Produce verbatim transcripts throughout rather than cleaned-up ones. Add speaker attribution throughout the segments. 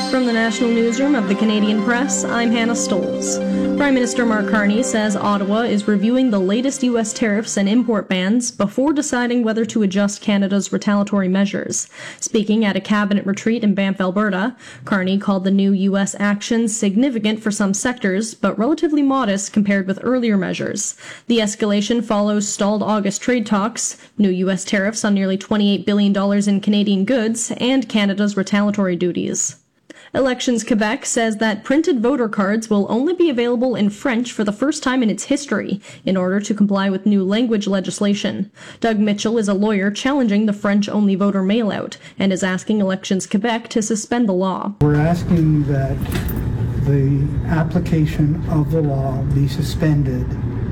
Speaker 1: From the National Newsroom of the Canadian Press, I'm Hannah Stoles. Prime Minister Mark Carney says Ottawa is reviewing the latest U S tariffs and import bans before deciding whether to adjust Canada's retaliatory measures. Speaking at a cabinet retreat in Banff, Alberta, Carney called the new U S actions significant for some sectors, but relatively modest compared with earlier measures. The escalation follows stalled August trade talks, new U S tariffs on nearly twenty-eight billion dollars in Canadian goods, and Canada's retaliatory duties. Elections Quebec says that printed voter cards will only be available in French for the first time in its history in order to comply with new language legislation. Doug Mitchell is a lawyer challenging the French-only voter mail-out and is asking Elections Quebec to suspend the law.
Speaker 2: We're asking that the application of the law be suspended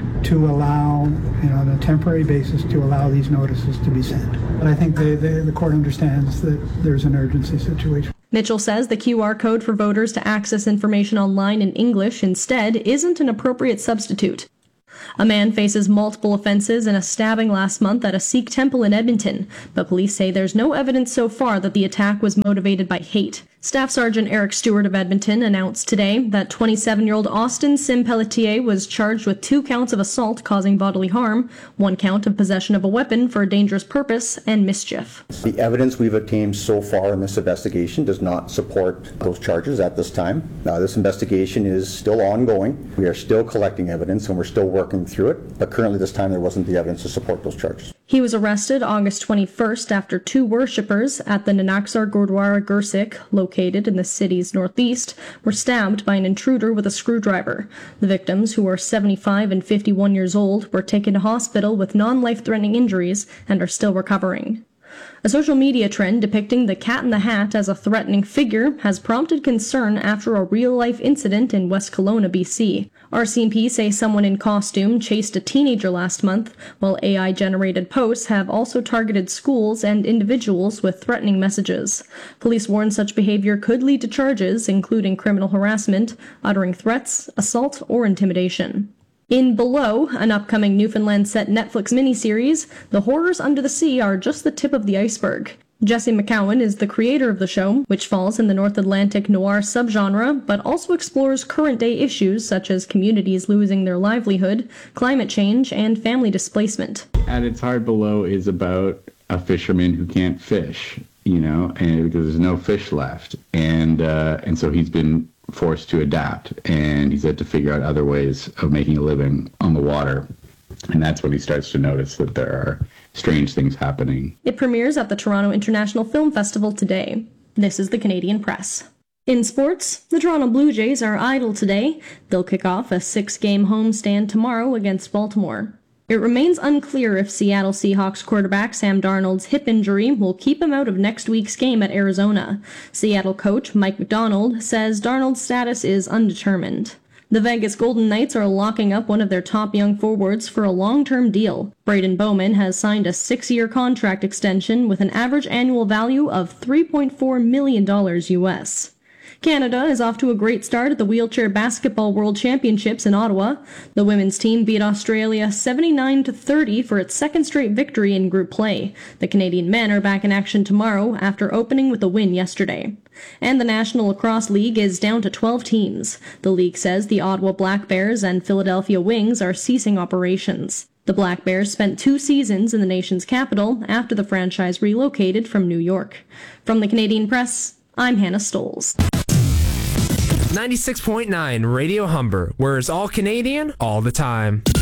Speaker 2: to allow, you know, on a temporary basis, to allow these notices to be sent. But I think the, the, the court understands that there's an urgency situation.
Speaker 1: Mitchell says the Q R code for voters to access information online in English instead isn't an appropriate substitute. A man faces multiple offenses in a stabbing last month at a Sikh temple in Edmonton, but police say there's no evidence so far that the attack was motivated by hate. Staff Sergeant Eric Stewart of Edmonton announced today that twenty-seven-year-old Austin Sim Pelletier was charged with two counts of assault causing bodily harm, one count of possession of a weapon for a dangerous purpose, and mischief.
Speaker 3: The evidence we've obtained so far in this investigation does not support those charges at this time. Now, this investigation is still ongoing. We are still collecting evidence and we're still working through it, but currently this time there wasn't the evidence to support those charges.
Speaker 1: He was arrested August twenty-first after two worshippers at the Nanaksar Gurdwara Gursikh, located in the city's northeast, were stabbed by an intruder with a screwdriver. The victims, who are seventy-five and fifty-one years old, were taken to hospital with non-life-threatening injuries and are still recovering. A social media trend depicting the Cat in the Hat as a threatening figure has prompted concern after a real-life incident in West Kelowna, B C. R C M P say someone in costume chased a teenager last month, while A I-generated posts have also targeted schools and individuals with threatening messages. Police warn such behavior could lead to charges, including criminal harassment, uttering threats, assault, or intimidation. In Below, an upcoming Newfoundland-set Netflix miniseries, the horrors under the sea are just the tip of the iceberg. Jesse McCowan is the creator of the show, which falls in the North Atlantic noir subgenre, but also explores current-day issues such as communities losing their livelihood, climate change, and family displacement.
Speaker 4: At its heart, Below is about a fisherman who can't fish, you know, and because there's no fish left, and uh, and so he's been forced to adapt, and he's had to figure out other ways of making a living on the water. And that's when he starts to notice that there are strange things happening.
Speaker 1: It premieres at the Toronto International Film Festival today. This is the Canadian Press. In sports, the Toronto Blue Jays are idle today. They'll kick off a six-game homestand tomorrow against Baltimore. It remains unclear if Seattle Seahawks quarterback Sam Darnold's hip injury will keep him out of next week's game at Arizona. Seattle coach Mike Macdonald says Darnold's status is undetermined. The Vegas Golden Knights are locking up one of their top young forwards for a long-term deal. Braden Bowman has signed a six-year contract extension with an average annual value of three point four million dollars U S. Canada is off to a great start at the Wheelchair Basketball World Championships in Ottawa. The women's team beat Australia seventy-nine to thirty for its second straight victory in group play. The Canadian men are back in action tomorrow after opening with a win yesterday. And the National Lacrosse League is down to twelve teams. The league says the Ottawa Black Bears and Philadelphia Wings are ceasing operations. The Black Bears spent two seasons in the nation's capital after the franchise relocated from New York. From the Canadian Press, I'm Hannah Stoles.
Speaker 5: ninety-six point nine Radio Humber, where it's all Canadian all the time.